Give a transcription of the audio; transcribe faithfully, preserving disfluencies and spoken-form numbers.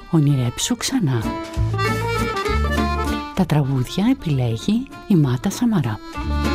ονειρέψου ξανά. Τα τραγούδια επιλέγει η Μάτα Σαμαρά.